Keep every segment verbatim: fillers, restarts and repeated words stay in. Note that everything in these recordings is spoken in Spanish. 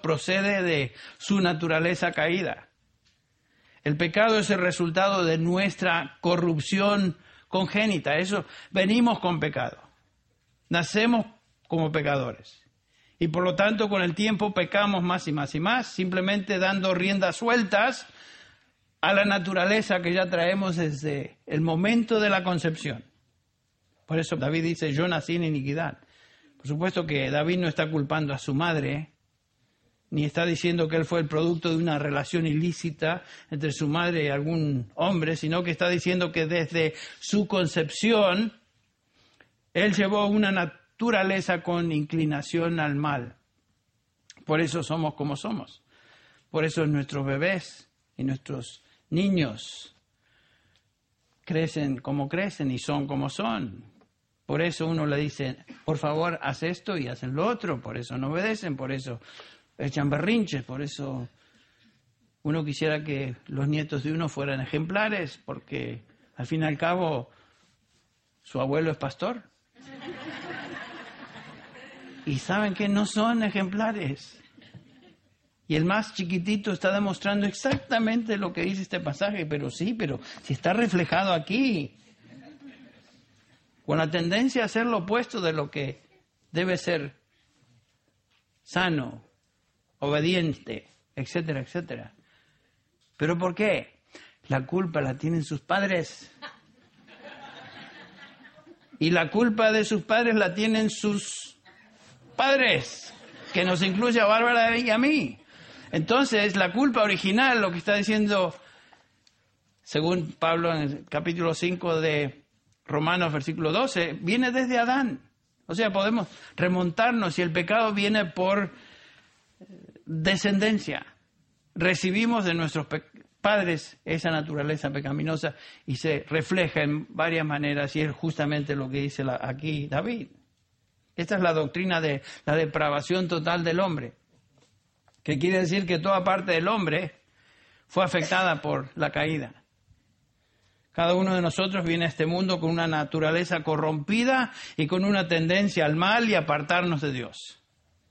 procede de su naturaleza caída. El pecado es el resultado de nuestra corrupción congénita. Eso, venimos con pecado. Nacemos como pecadores. Y por lo tanto, con el tiempo pecamos más y más y más, simplemente dando riendas sueltas a la naturaleza que ya traemos desde el momento de la concepción. Por eso David dice, yo nací en iniquidad. Por supuesto que David no está culpando a su madre, ni está diciendo que él fue el producto de una relación ilícita entre su madre y algún hombre, sino que está diciendo que desde su concepción, él llevó una naturaleza con inclinación al mal. Por eso somos como somos. Por eso nuestros bebés y nuestros niños crecen como crecen y son como son. Por eso uno le dice, por favor, haz esto y hacen lo otro. Por eso no obedecen, por eso echan berrinches, por eso uno quisiera que los nietos de uno fueran ejemplares, porque al fin y al cabo su abuelo es pastor. Y saben que no son ejemplares. Y el más chiquitito está demostrando exactamente lo que dice este pasaje, pero sí, pero si está reflejado aquí, con la tendencia a hacer lo opuesto de lo que debe ser sano, obediente, etcétera, etcétera. ¿Pero por qué? La culpa la tienen sus padres. Y la culpa de sus padres la tienen sus padres, que nos incluye a Bárbara y a mí. Entonces, la culpa original, lo que está diciendo, según Pablo en el capítulo cinco de Romanos, versículo doce, viene desde Adán. O sea, podemos remontarnos y el pecado viene por descendencia. Recibimos de nuestros pe- padres esa naturaleza pecaminosa y se refleja en varias maneras y es justamente lo que dice la, aquí David. Esta es la doctrina de la depravación total del hombre, que quiere decir que toda parte del hombre fue afectada por la caída. Cada uno de nosotros viene a este mundo con una naturaleza corrompida y con una tendencia al mal y a apartarnos de Dios.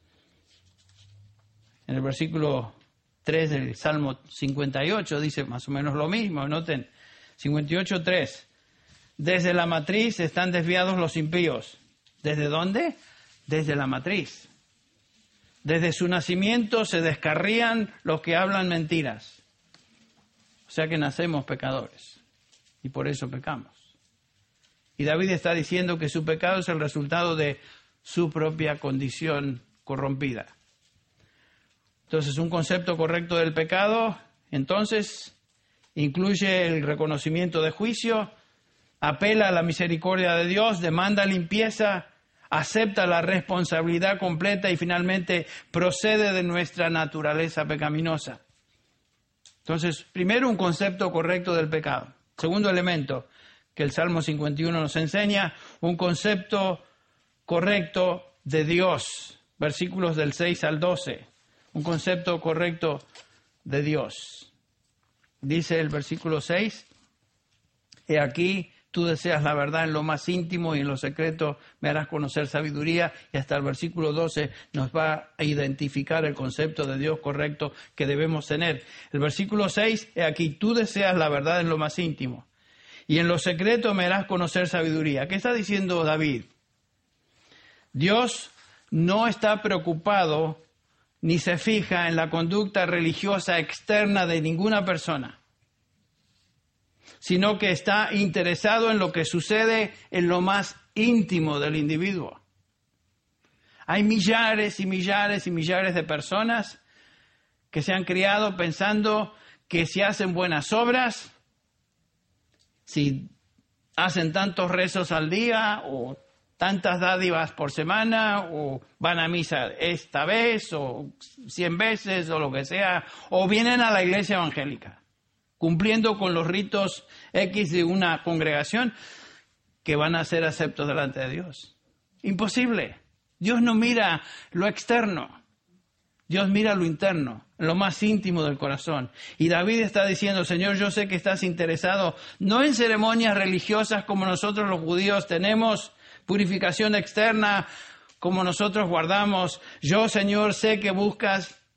En el versículo tres del Salmo cincuenta y ocho dice más o menos lo mismo. Noten, cincuenta y ocho, tres. Desde la matriz están desviados los impíos. ¿Desde dónde? Desde la matriz. Desde su nacimiento se descarrían los que hablan mentiras. O sea que nacemos pecadores. Y por eso pecamos. Y David está diciendo que su pecado es el resultado de su propia condición corrompida. Entonces, un concepto correcto del pecado, entonces, incluye el reconocimiento de juicio, apela a la misericordia de Dios, demanda limpieza, acepta la responsabilidad completa y finalmente procede de nuestra naturaleza pecaminosa. Entonces, primero, un concepto correcto del pecado. Segundo elemento que el Salmo cincuenta y uno nos enseña, un concepto correcto de Dios. Versículos del seis al doce. Un concepto correcto de Dios. Dice el versículo seis, he aquí, tú deseas la verdad en lo más íntimo y en lo secreto me harás conocer sabiduría. Y hasta el versículo doce nos va a identificar el concepto de Dios correcto que debemos tener. El versículo seis, he aquí, tú deseas la verdad en lo más íntimo y en lo secreto me harás conocer sabiduría. ¿Qué está diciendo David? Dios no está preocupado ni se fija en la conducta religiosa externa de ninguna persona, sino que está interesado en lo que sucede en lo más íntimo del individuo. Hay millares y millares y millares de personas que se han criado pensando que si hacen buenas obras, si hacen tantos rezos al día o tantas dádivas por semana, o van a misa esta vez, o cien veces, o lo que sea, o vienen a la iglesia evangélica, cumpliendo con los ritos X de una congregación, que van a ser aceptos delante de Dios. Imposible. Dios no mira lo externo. Dios mira lo interno, lo más íntimo del corazón. Y David está diciendo, Señor, yo sé que estás interesado no en ceremonias religiosas como nosotros los judíos tenemos, purificación externa como nosotros guardamos. Yo, Señor, sé que buscas